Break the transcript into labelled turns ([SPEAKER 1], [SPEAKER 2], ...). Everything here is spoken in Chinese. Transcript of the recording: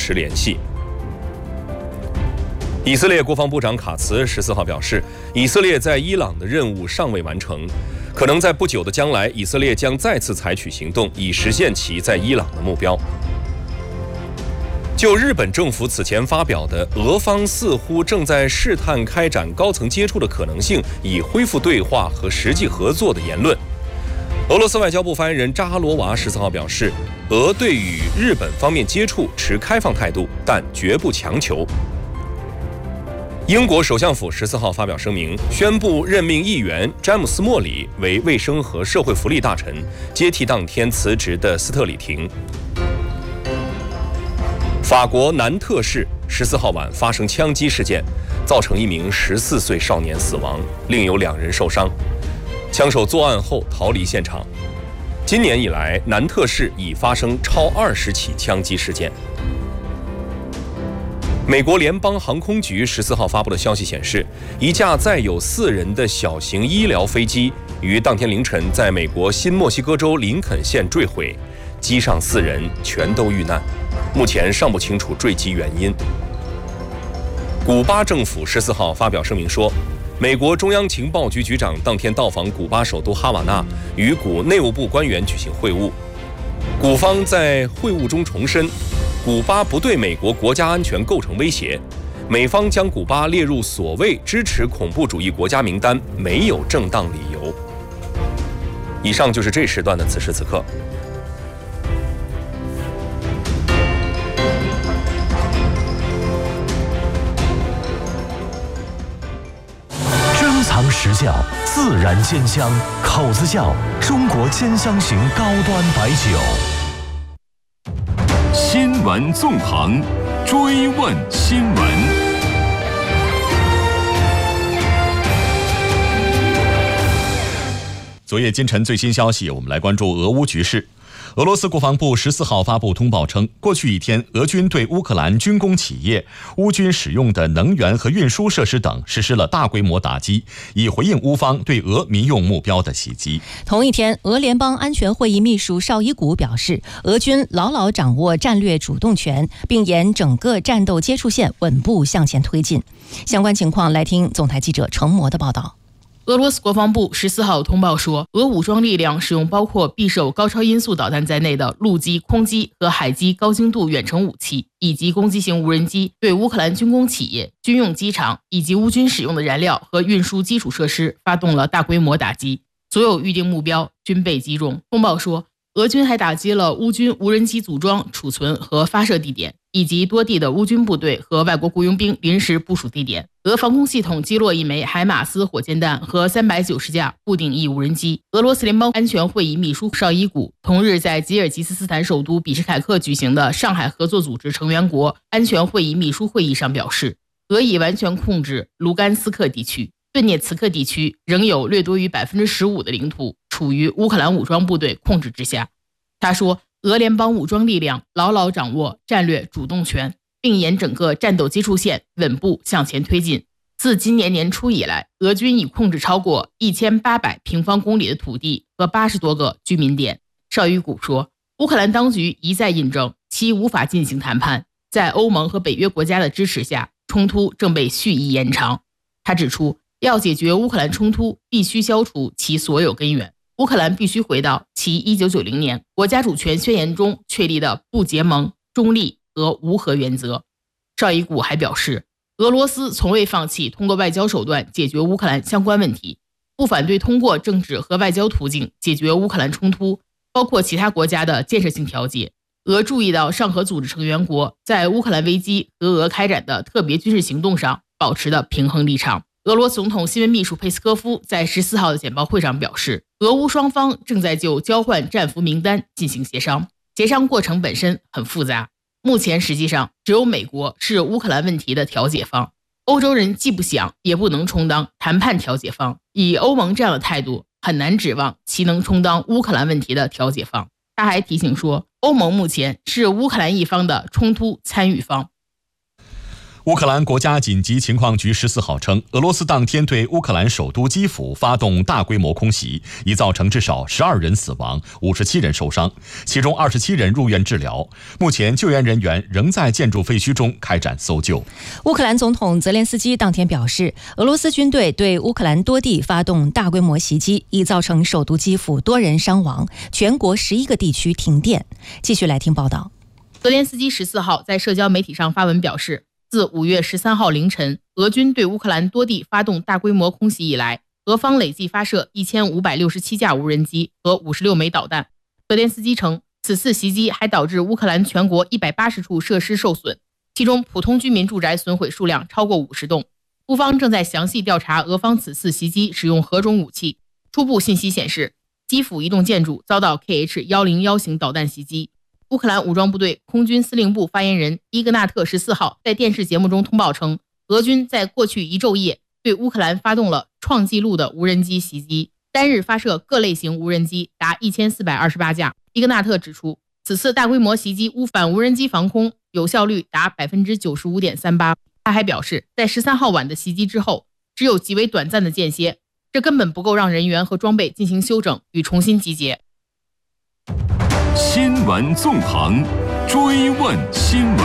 [SPEAKER 1] 持联系。以色列国防部长卡茨14号表示，以色列在伊朗的任务尚未完成，可能在不久的将来，以色列将再次采取行动，以实现其在伊朗的目标。就日本政府此前发表的俄方似乎正在试探开展高层接触的可能性，以恢复对话和实际合作的言论，俄罗斯外交部发言人扎哈罗娃14号表示，俄对与日本方面接触持开放态度，但绝不强求。英国首相府14号发表声明，宣布任命议员詹姆斯·莫里为卫生和社会福利大臣，接替当天辞职的斯特里廷。法国南特市14号晚发生枪击事件，造成一名14岁少年死亡，另有2人受伤。枪手作案后逃离现场。今年以来，南特市已发生超20起枪击事件。美国联邦航空局14号发布的消息显示，一架载有4人的小型医疗飞机于当天凌晨在美国新墨西哥州林肯县坠毁，机上4人全都遇难，目前尚不清楚坠机原因。古巴政府14号发表声明说，美国中央情报局局长当天到访古巴首都哈瓦那，与古内务部官员举行会晤。古方在会晤中重申，古巴不对美国国家安全构成威胁，美方将古巴列入所谓支持恐怖主义国家名单，没有正当理由。以上就是这时段的此时此刻。
[SPEAKER 2] 珍藏实窖，自然鲜香，口子窖，中国兼香型高端白酒。
[SPEAKER 3] 新闻纵横，追问新闻。
[SPEAKER 4] 昨夜今晨最新消息，我们来关注俄乌局势。俄罗斯国防部14号发布通报称，过去1天，俄军对乌克兰军工企业、乌军使用的能源和运输设施等实施了大规模打击，以回应乌方对俄民用目标的袭击。
[SPEAKER 5] 同一天，俄联邦安全会议秘书绍伊古表示，俄军牢牢掌握战略主动权，并沿整个战斗接触线稳步向前推进。相关情况，来听总台记者程模的报道。
[SPEAKER 6] 俄罗斯国防部14号通报说，俄武装力量使用包括匕首高超音速导弹在内的陆基、空基和海基高精度远程武器，以及攻击型无人机，对乌克兰军工企业、军用机场以及乌军使用的燃料和运输基础设施发动了大规模打击，所有预定目标均被击中。通报说，俄军还打击了乌军无人机组装、储存和发射地点，以及多地的乌军部队和外国雇佣兵临时部署地点。俄防空系统击落一枚海马斯火箭弹和390架固定翼无人机。俄罗斯联邦安全会议秘书绍伊古同日在吉尔吉斯斯坦首都比什凯克举行的上海合作组织成员国安全会议秘书会议上表示，俄已完全控制卢甘斯克地区，顿涅茨克地区仍有略多于 15% 的领土处于乌克兰武装部队控制之下。他说，俄联邦武装力量牢牢掌握战略主动权，并沿整个战斗接触线稳步向前推进。自今年年初以来，俄军已控制超过1800平方公里的土地和80多个居民点。绍伊古说，乌克兰当局一再印证其无法进行谈判，在欧盟和北约国家的支持下，冲突正被蓄意延长。他指出，要解决乌克兰冲突，必须消除其所有根源。乌克兰必须回到其1990年国家主权宣言中确立的不结盟、中立和无核原则。绍伊古还表示，俄罗斯从未放弃通过外交手段解决乌克兰相关问题，不反对通过政治和外交途径解决乌克兰冲突，包括其他国家的建设性调解。俄注意到上合组织成员国在乌克兰危机和俄开展的特别军事行动上保持的平衡立场。俄罗斯总统新闻秘书佩斯科夫在14号的简报会上表示，俄乌双方正在就交换战俘名单进行协商，协商过程本身很复杂。目前实际上只有美国是乌克兰问题的调解方，欧洲人既不想也不能充当谈判调解方，以欧盟这样的态度，很难指望其能充当乌克兰问题的调解方。他还提醒说，欧盟目前是乌克兰一方的冲突参与方。
[SPEAKER 4] 乌克兰国家紧急情况局14号称，俄罗斯当天对乌克兰首都基辅发动大规模空袭，已造成至少12人死亡，57人受伤，其中27人入院治疗。目前救援人员仍在建筑废墟中开展搜救。
[SPEAKER 5] 乌克兰总统泽连斯基当天表示，俄罗斯军队对乌克兰多地发动大规模袭击，已造成首都基辅多人伤亡，全国11个地区停电。继续来听报道。
[SPEAKER 6] 泽连斯基14号在社交媒体上发文表示，自5月13号凌晨，俄军对乌克兰多地发动大规模空袭以来，俄方累计发射1567架无人机和56枚导弹。泽连斯基称，此次袭击还导致乌克兰全国180处设施受损，其中普通居民住宅损毁数量超过50栋。乌方正在详细调查俄方此次袭击使用何种武器。初步信息显示，基辅一栋建筑遭到 KH-101型导弹袭击。乌克兰武装部队空军司令部发言人伊格纳特14号在电视节目中通报称，俄军在过去一昼夜对乌克兰发动了创纪录的无人机袭击，单日发射各类型无人机达1428架。伊格纳特指出，此次大规模袭击乌反无人机防空有效率达 95.38%。他还表示，在13号晚的袭击之后，只有极为短暂的间歇，这根本不够让人员和装备进行休整与重新集结。
[SPEAKER 3] 新闻纵横，追问新闻。